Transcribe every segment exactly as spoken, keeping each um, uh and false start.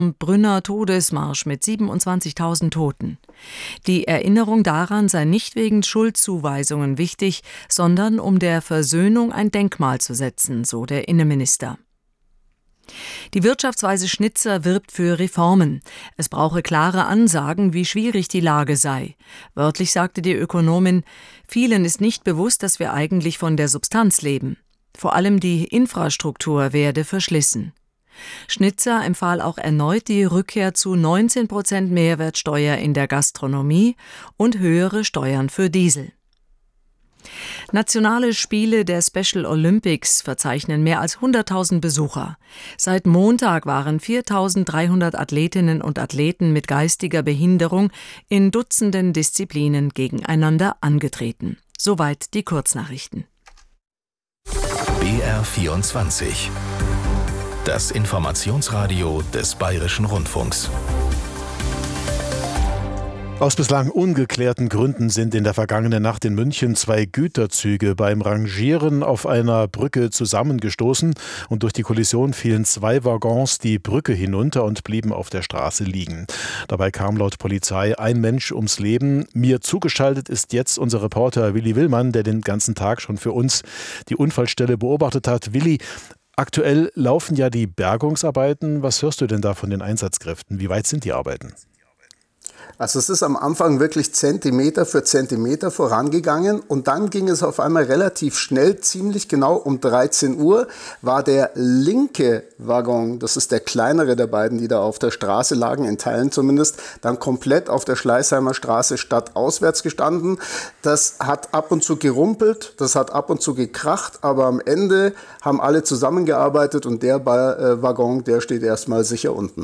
Brünner Todesmarsch mit siebenundzwanzigtausend Toten. Die Erinnerung daran sei nicht wegen Schuldzuweisungen wichtig, sondern um der Versöhnung ein Denkmal zu setzen, so der Innenminister. Die Wirtschaftsweise Schnitzer wirbt für Reformen. Es brauche klare Ansagen, wie schwierig die Lage sei. Wörtlich sagte die Ökonomin, vielen ist nicht bewusst, dass wir eigentlich von der Substanz leben. Vor allem die Infrastruktur werde verschlissen. Schnitzer empfahl auch erneut die Rückkehr zu neunzehn Prozent Mehrwertsteuer in der Gastronomie und höhere Steuern für Diesel. Nationale Spiele der Special Olympics verzeichnen mehr als hunderttausend Besucher. Seit Montag waren viertausenddreihundert Athletinnen und Athleten mit geistiger Behinderung in Dutzenden Disziplinen gegeneinander angetreten. Soweit die Kurznachrichten. B R vierundzwanzig. Das Informationsradio des Bayerischen Rundfunks. Aus bislang ungeklärten Gründen sind in der vergangenen Nacht in München zwei Güterzüge beim Rangieren auf einer Brücke zusammengestoßen und durch die Kollision fielen zwei Waggons die Brücke hinunter und blieben auf der Straße liegen. Dabei kam laut Polizei ein Mensch ums Leben. Mir zugeschaltet ist jetzt unser Reporter Willi Willmann, der den ganzen Tag schon für uns die Unfallstelle beobachtet hat. Willi, aktuell laufen ja die Bergungsarbeiten. Was hörst du denn da von den Einsatzkräften? Wie weit sind die Arbeiten? Also es ist am Anfang wirklich Zentimeter für Zentimeter vorangegangen und dann ging es auf einmal relativ schnell, ziemlich genau um dreizehn Uhr, war der linke Waggon, das ist der kleinere der beiden, die da auf der Straße lagen, in Teilen zumindest, dann komplett auf der Schleißheimer Straße stadtauswärts gestanden. Das hat ab und zu gerumpelt, das hat ab und zu gekracht, aber am Ende haben alle zusammengearbeitet und der Waggon, der steht erstmal sicher unten.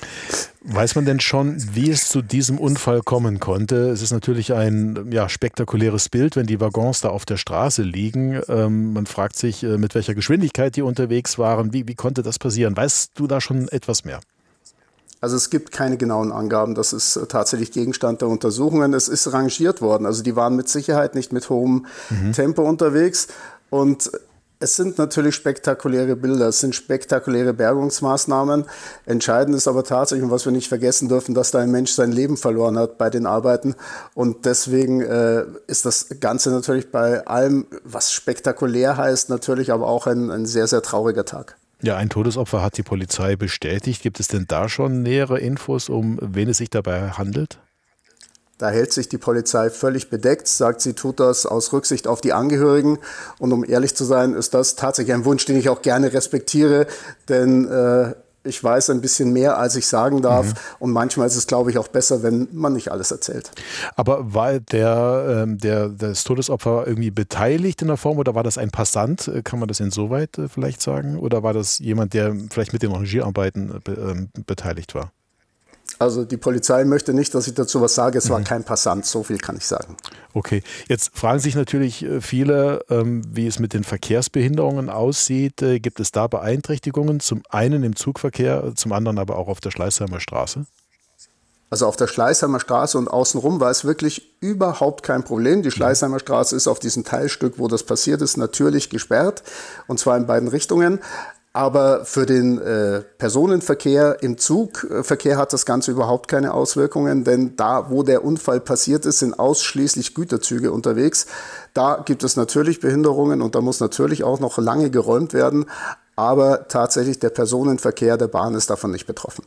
Weiß man denn schon, wie es zu diesem Unfall kommen konnte? Es ist natürlich ein ja, spektakuläres Bild, wenn die Waggons da auf der Straße liegen. Ähm, man fragt sich, äh, mit welcher Geschwindigkeit die unterwegs waren. Wie, wie konnte das passieren? Weißt du da schon etwas mehr? Also es gibt keine genauen Angaben, das ist tatsächlich Gegenstand der Untersuchungen. Es ist rangiert worden, also die waren mit Sicherheit nicht mit hohem mhm. Tempo unterwegs und es sind natürlich spektakuläre Bilder, es sind spektakuläre Bergungsmaßnahmen. Entscheidend ist aber tatsächlich, und was wir nicht vergessen dürfen, dass da ein Mensch sein Leben verloren hat bei den Arbeiten. Und deswegen äh, ist das Ganze natürlich bei allem, was spektakulär heißt, natürlich aber auch ein, ein sehr, sehr trauriger Tag. Ja, ein Todesopfer hat die Polizei bestätigt. Gibt es denn da schon nähere Infos, um wen es sich dabei handelt? Da hält sich die Polizei völlig bedeckt, sagt, sie tut das aus Rücksicht auf die Angehörigen. Und um ehrlich zu sein, ist das tatsächlich ein Wunsch, den ich auch gerne respektiere, denn äh, ich weiß ein bisschen mehr, als ich sagen darf. Mhm. Und manchmal ist es, glaube ich, auch besser, wenn man nicht alles erzählt. Aber war der, äh, der, das Todesopfer irgendwie beteiligt in der Form oder war das ein Passant? Kann man das insoweit äh, vielleicht sagen? Oder war das jemand, der vielleicht mit den Rangierarbeiten äh, äh, beteiligt war? Also die Polizei möchte nicht, dass ich dazu was sage. Es war mhm. kein Passant, so viel kann ich sagen. Okay, jetzt fragen sich natürlich viele, wie es mit den Verkehrsbehinderungen aussieht. Gibt es da Beeinträchtigungen? Zum einen im Zugverkehr, zum anderen aber auch auf der Schleißheimer Straße? Also auf der Schleißheimer Straße und außenrum war es wirklich überhaupt kein Problem. Die Schleißheimer Straße ist auf diesem Teilstück, wo das passiert ist, natürlich gesperrt, und zwar in beiden Richtungen. Aber für den äh, Personenverkehr im Zugverkehr hat das Ganze überhaupt keine Auswirkungen, denn da, wo der Unfall passiert ist, sind ausschließlich Güterzüge unterwegs. Da gibt es natürlich Behinderungen und da muss natürlich auch noch lange geräumt werden, aber tatsächlich der Personenverkehr der Bahn ist davon nicht betroffen.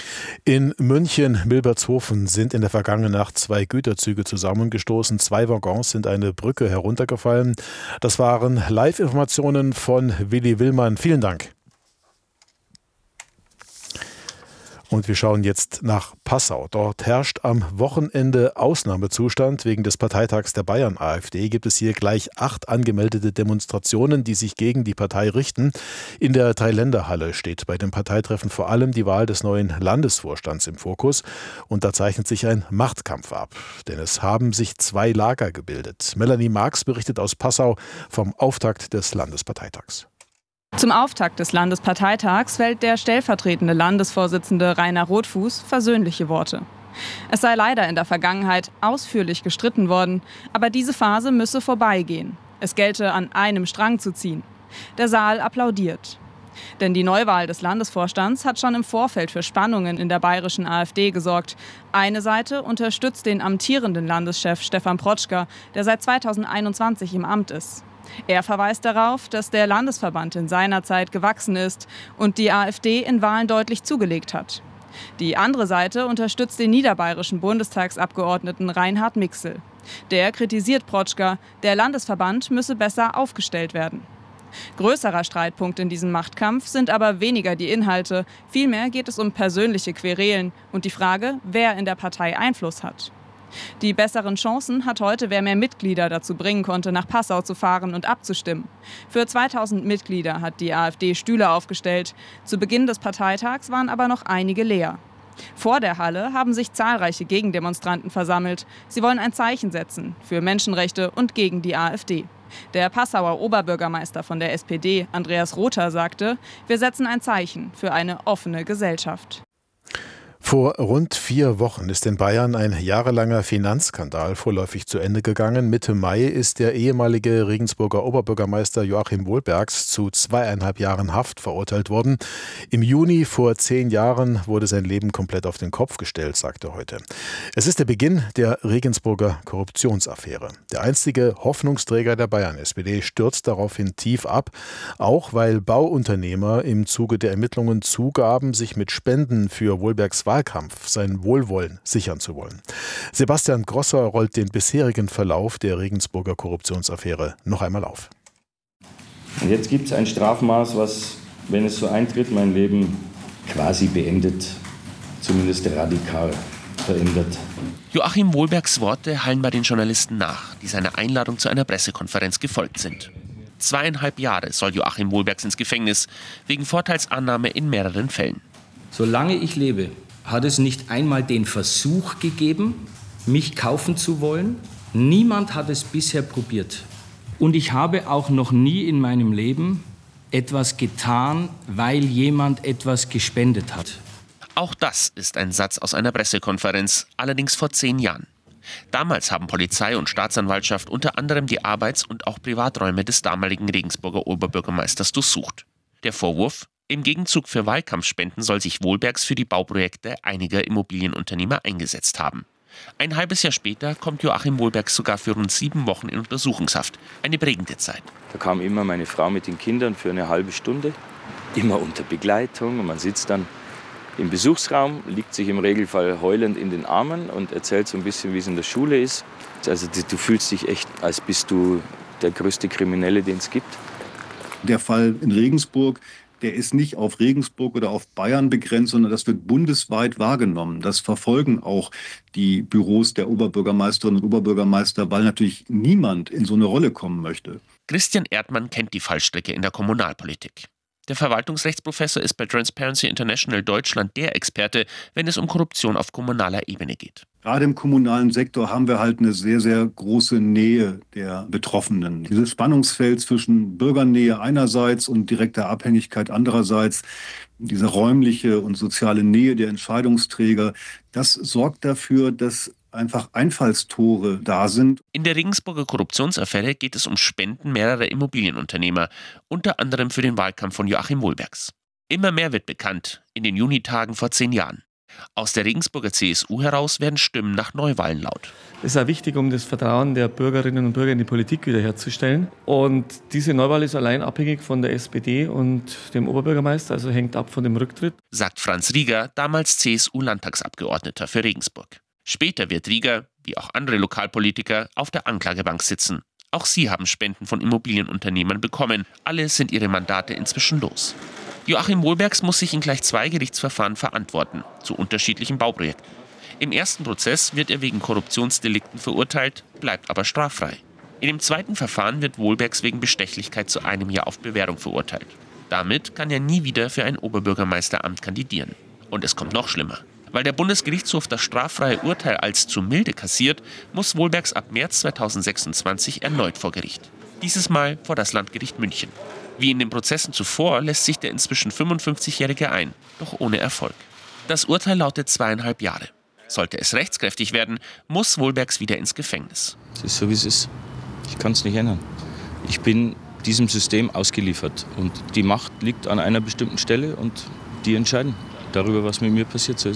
In München-Milbertshofen sind in der vergangenen Nacht zwei Güterzüge zusammengestoßen. Zwei Waggons sind eine Brücke heruntergefallen. Das waren Live-Informationen von Willi Willmann. Vielen Dank. Und wir schauen jetzt nach Passau. Dort herrscht am Wochenende Ausnahmezustand. Wegen des Parteitags der Bayern-AfD gibt es hier gleich acht angemeldete Demonstrationen, die sich gegen die Partei richten. In der Dreiländerhalle steht bei dem Parteitreffen vor allem die Wahl des neuen Landesvorstands im Fokus. Und da zeichnet sich ein Machtkampf ab. Denn es haben sich zwei Lager gebildet. Melanie Marx berichtet aus Passau vom Auftakt des Landesparteitags. Zum Auftakt des Landesparteitags fällt der stellvertretende Landesvorsitzende Rainer Rothfuß versöhnliche Worte. Es sei leider in der Vergangenheit ausführlich gestritten worden, aber diese Phase müsse vorbeigehen. Es gelte, an einem Strang zu ziehen. Der Saal applaudiert. Denn die Neuwahl des Landesvorstands hat schon im Vorfeld für Spannungen in der bayerischen AfD gesorgt. Eine Seite unterstützt den amtierenden Landeschef Stefan Protschka, der seit zweitausendeinundzwanzig im Amt ist. Er verweist darauf, dass der Landesverband in seiner Zeit gewachsen ist und die AfD in Wahlen deutlich zugelegt hat. Die andere Seite unterstützt den niederbayerischen Bundestagsabgeordneten Reinhard Mixel. Der kritisiert Protschka, der Landesverband müsse besser aufgestellt werden. Größerer Streitpunkt in diesem Machtkampf sind aber weniger die Inhalte. Vielmehr geht es um persönliche Querelen und die Frage, wer in der Partei Einfluss hat. Die besseren Chancen hat heute, wer mehr Mitglieder dazu bringen konnte, nach Passau zu fahren und abzustimmen. Für zweitausend Mitglieder hat die AfD Stühle aufgestellt. Zu Beginn des Parteitags waren aber noch einige leer. Vor der Halle haben sich zahlreiche Gegendemonstranten versammelt. Sie wollen ein Zeichen setzen für Menschenrechte und gegen die AfD. Der Passauer Oberbürgermeister von der S P D, Andreas Rother, sagte, wir setzen ein Zeichen für eine offene Gesellschaft. Vor rund vier Wochen ist in Bayern ein jahrelanger Finanzskandal vorläufig zu Ende gegangen. Mitte Mai ist der ehemalige Regensburger Oberbürgermeister Joachim Wohlbergs zu zweieinhalb Jahren Haft verurteilt worden. Im Juni vor zehn Jahren wurde sein Leben komplett auf den Kopf gestellt, sagte er heute. Es ist der Beginn der Regensburger Korruptionsaffäre. Der einstige Hoffnungsträger der Bayern-S P D stürzt daraufhin tief ab, auch weil Bauunternehmer im Zuge der Ermittlungen zugaben, sich mit Spenden für Wohlbergs Wahlkampf sein Wohlwollen sichern zu wollen. Sebastian Grosser rollt den bisherigen Verlauf der Regensburger Korruptionsaffäre noch einmal auf. Und jetzt gibt es ein Strafmaß, was, wenn es so eintritt, mein Leben quasi beendet, zumindest radikal verändert. Joachim Wohlbergs Worte hallen bei den Journalisten nach, die seiner Einladung zu einer Pressekonferenz gefolgt sind. Zweieinhalb Jahre soll Joachim Wohlbergs ins Gefängnis, wegen Vorteilsannahme in mehreren Fällen. Solange ich lebe, hat es nicht einmal den Versuch gegeben, mich kaufen zu wollen. Niemand hat es bisher probiert. Und ich habe auch noch nie in meinem Leben etwas getan, weil jemand etwas gespendet hat. Auch das ist ein Satz aus einer Pressekonferenz, allerdings vor zehn Jahren. Damals haben Polizei und Staatsanwaltschaft unter anderem die Arbeits- und auch Privaträume des damaligen Regensburger Oberbürgermeisters durchsucht. Der Vorwurf: Im Gegenzug für Wahlkampfspenden soll sich Wohlbergs für die Bauprojekte einiger Immobilienunternehmer eingesetzt haben. Ein halbes Jahr später kommt Joachim Wohlbergs sogar für rund sieben Wochen in Untersuchungshaft. Eine prägende Zeit. Da kam immer meine Frau mit den Kindern für eine halbe Stunde, immer unter Begleitung. Und man sitzt dann im Besuchsraum, liegt sich im Regelfall heulend in den Armen und erzählt so ein bisschen, wie es in der Schule ist. Also du fühlst dich echt, als bist du der größte Kriminelle, den es gibt. Der Fall in Regensburg, der ist nicht auf Regensburg oder auf Bayern begrenzt, sondern das wird bundesweit wahrgenommen. Das verfolgen auch die Büros der Oberbürgermeisterinnen und Oberbürgermeister, weil natürlich niemand in so eine Rolle kommen möchte. Christian Erdmann kennt die Fallstricke in der Kommunalpolitik. Der Verwaltungsrechtsprofessor ist bei Transparency International Deutschland der Experte, wenn es um Korruption auf kommunaler Ebene geht. Gerade im kommunalen Sektor haben wir halt eine sehr, sehr große Nähe der Betroffenen. Dieses Spannungsfeld zwischen Bürgernähe einerseits und direkter Abhängigkeit andererseits, diese räumliche und soziale Nähe der Entscheidungsträger, das sorgt dafür, dass einfach Einfallstore da sind. In der Regensburger Korruptionsaffäre geht es um Spenden mehrerer Immobilienunternehmer, unter anderem für den Wahlkampf von Joachim Wohlbergs. Immer mehr wird bekannt in den Junitagen vor zehn Jahren. Aus der Regensburger C S U heraus werden Stimmen nach Neuwahlen laut. Es ist auch wichtig, um das Vertrauen der Bürgerinnen und Bürger in die Politik wiederherzustellen. Und diese Neuwahl ist allein abhängig von der S P D und dem Oberbürgermeister, also hängt ab von dem Rücktritt. Sagt Franz Rieger, damals C S U-Landtagsabgeordneter für Regensburg. Später wird Rieger, wie auch andere Lokalpolitiker, auf der Anklagebank sitzen. Auch sie haben Spenden von Immobilienunternehmern bekommen. Alle sind ihre Mandate inzwischen los. Joachim Wohlbergs muss sich in gleich zwei Gerichtsverfahren verantworten, zu unterschiedlichen Bauprojekten. Im ersten Prozess wird er wegen Korruptionsdelikten verurteilt, bleibt aber straffrei. In dem zweiten Verfahren wird Wohlbergs wegen Bestechlichkeit zu einem Jahr auf Bewährung verurteilt. Damit kann er nie wieder für ein Oberbürgermeisteramt kandidieren. Und es kommt noch schlimmer. Weil der Bundesgerichtshof das straffreie Urteil als zu milde kassiert, muss Wohlbergs ab März zweitausendsechsundzwanzig erneut vor Gericht. Dieses Mal vor das Landgericht München. Wie in den Prozessen zuvor lässt sich der inzwischen fünfundfünfzigjährige ein, doch ohne Erfolg. Das Urteil lautet zweieinhalb Jahre. Sollte es rechtskräftig werden, muss Wohlbergs wieder ins Gefängnis. Es ist so, wie es ist. Ich kann es nicht ändern. Ich bin diesem System ausgeliefert. Und die Macht liegt an einer bestimmten Stelle und die entscheiden darüber, was mit mir passiert. So ist es.